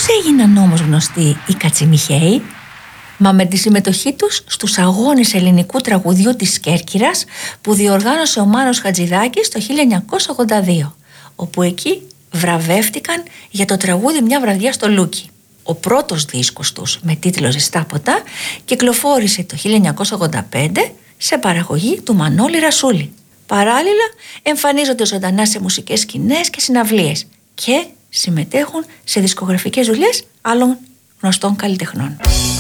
Πώς έγιναν όμως γνωστοί οι Κατσιμιχαίοι? Μα με τη συμμετοχή τους στους αγώνες ελληνικού τραγουδιού της Κέρκυρας που διοργάνωσε ο Μάνος Χατζηδάκης το 1982, όπου εκεί βραβεύτηκαν για το τραγούδι «Μια βραδιά στο Λούκι». Ο πρώτος δίσκος τους με τίτλο «Ζεστά ποτά» κυκλοφόρησε το 1985 σε παραγωγή του Μανώλη Ρασούλη. Παράλληλα εμφανίζονται ζωντανά σε μουσικές σκηνές και συναυλίες και συμμετέχουν σε δισκογραφικές δουλειές άλλων γνωστών καλλιτεχνών.